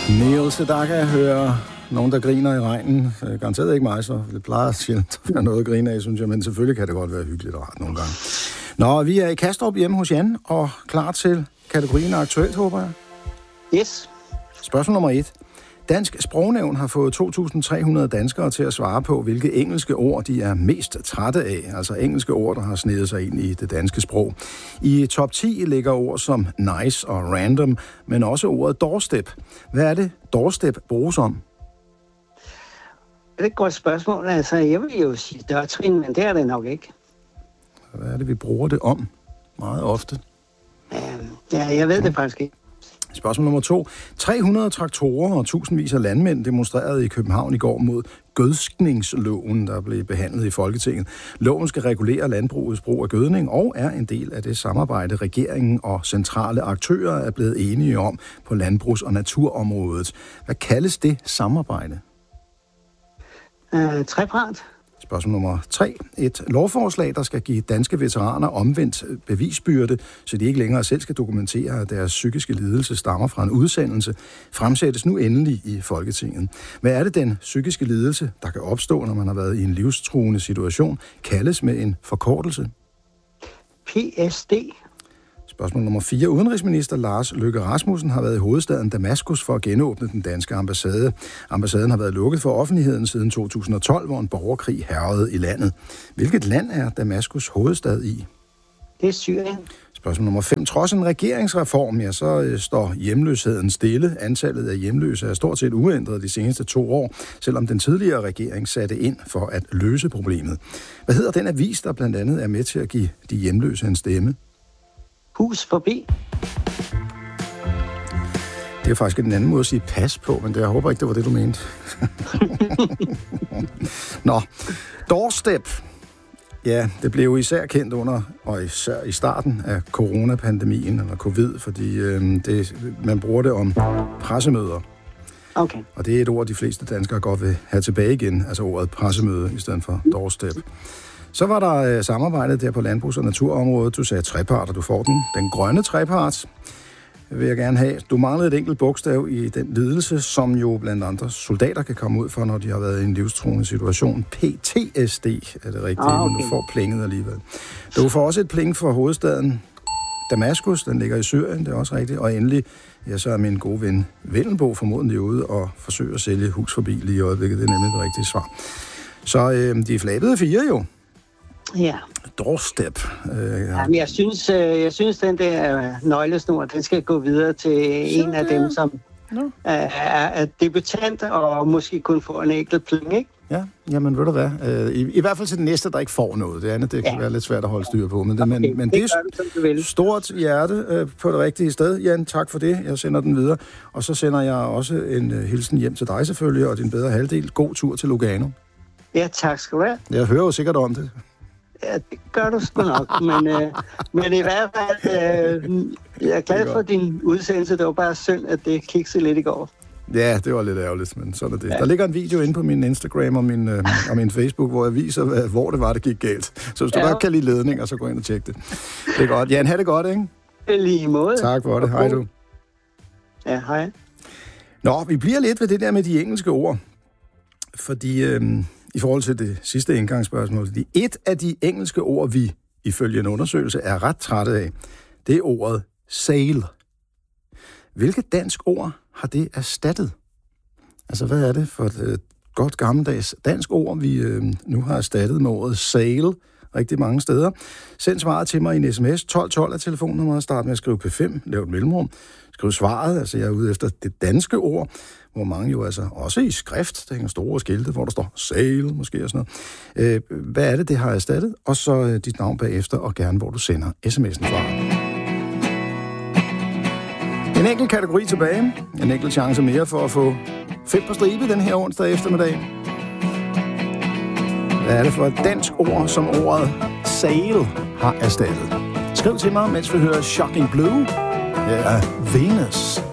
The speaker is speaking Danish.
Neil Sedaka hører nogen, der griner i regnen. Garanteret ikke mig, så det plejer sjældent at være noget at grine af, synes jeg, men selvfølgelig kan det godt være hyggeligt og rart nogle gange. Nå, vi er i Kastrup hjemme hos Jan, og klar til kategorien aktuelt, håber jeg. Yes. Spørgsmål nummer 1. Dansk Sprognævn har fået 2.300 danskere til at svare på, hvilke engelske ord de er mest trætte af. Altså engelske ord, der har snedet sig ind i det danske sprog. I top 10 ligger ord som nice og random, men også ordet doorstep. Hvad er det, doorstep bruges om? Det er et godt spørgsmål. Altså, jeg vil jo sige dørtrin, men det er det nok ikke. Hvad er det, vi bruger det om meget ofte? Ja, jeg ved det faktisk ikke. Spørgsmål nummer 2. 300 traktorer og tusindvis af landmænd demonstrerede i København i går mod gødskningsloven, der blev behandlet i Folketinget. Loven skal regulere landbrugets brug af gødning og er en del af det samarbejde, regeringen og centrale aktører er blevet enige om på landbrugs- og naturområdet. Hvad kaldes det samarbejde? Trepart. Spørgsmål nummer 3. Et lovforslag, der skal give danske veteraner omvendt bevisbyrde, så de ikke længere selv skal dokumentere, at deres psykiske lidelse stammer fra en udsendelse, fremsættes nu endelig i Folketinget. Hvad er det, den psykiske lidelse, der kan opstå, når man har været i en livstruende situation, kaldes med en forkortelse? PSD. Spørgsmål nummer 4. Udenrigsminister Lars Løkke Rasmussen har været i hovedstaden Damaskus for at genåbne den danske ambassade. Ambassaden har været lukket for offentligheden siden 2012, hvor en borgerkrig hærgede i landet. Hvilket land er Damaskus hovedstad i? Det er Syrien. Spørgsmål nummer 5. Trods en regeringsreform, så står hjemløsheden stille. Antallet af hjemløse er stort set uændret de seneste 2 år, selvom den tidligere regering satte ind for at løse problemet. Hvad hedder den avis, der blandt andet er med til at give de hjemløse en stemme? Hus forbi. Det er faktisk en anden måde at sige pas på, men jeg håber ikke, det var det, du mente. Nå, doorstep. Ja, det blev jo især kendt under, og især i starten af coronapandemien, eller covid, fordi man bruger det om pressemøder. Okay. Og det er et ord, de fleste danskere godt vil have tilbage igen, altså ordet pressemøde i stedet for doorstep. Så var der samarbejdet der på landbrugs- og naturområdet. Du sagde trepart, og du får den. Den grønne trepart vil jeg gerne have. Du manglede et enkelt bogstav i den lidelse, som jo blandt andre soldater kan komme ud for, når de har været i en livstruende situation. PTSD er det rigtige, men du får plinget alligevel. Du får også et pling for hovedstaden Damaskus, den ligger i Syrien, det er også rigtigt. Og endelig, ja, så er min gode ven Vendelbo formodentlig ude og forsøger at sælge hus forbi lige i øjeblikket. Det er nemlig det rigtige svar. Så de flabede 4 jo. Ja. Doorstep. Jamen, jeg synes, den der nøglesnor, den skal gå videre til en af dem, som er debutant og måske kun får en enkelt pling, ikke? Ja, jamen ved du hvad? I hvert fald til den næste, der ikke får noget. Det andet, det kan være lidt svært at holde styr på. Men det er stort hjerte på det rigtige sted. Jan, tak for det. Jeg sender den videre. Og så sender jeg også en hilsen hjem til dig selvfølgelig, og din bedre halvdel. God tur til Lugano. Ja, tak skal du have. Jeg hører jo sikkert om det. Ja, det gør du sgu nok, men i hvert fald, jeg er glad for din udsendelse. Det var bare synd, at det kiksede lidt i går. Ja, det var lidt ærgerligt, men sådan er det. Ja. Der ligger en video inde på min Instagram og min Facebook, hvor jeg viser, hvor det var, det gik galt. Så hvis du godt kan lide ledninger, så gå ind og tjek det. Det er godt. Jan, have det godt, ikke? Lige måde. Tak for det. Hej du. Ja, hej. Nå, vi bliver lidt ved det der med de engelske ord. Fordi i forhold til det sidste indgangsspørgsmål, et af de engelske ord, vi ifølge en undersøgelse er ret trætte af, det er ordet sail. Hvilket dansk ord har det erstattet? Altså, hvad er det for et godt gammeldags dansk ord, vi nu har erstattet med ordet sail rigtig mange steder? Send svaret til mig i en sms. 1212 er telefonnummeret. Start med at skrive P5, lav et mellemrum. Skriv svaret, altså jeg er ude efter det danske ord, hvor mange jo altså også i skrift, der hænger store skilte, hvor der står sail måske og sådan noget. Hvad er det har erstattet? Og så dit navn bagefter, og gerne hvor du sender sms'en fra. En enkelt kategori tilbage. En enkelt chance mere for at få 5 på stribe den her onsdag eftermiddag. Hvad er det for et dansk ord, som ordet sail har erstattet? Skriv til mig, mens vi hører Shocking Blue. Det er Venus.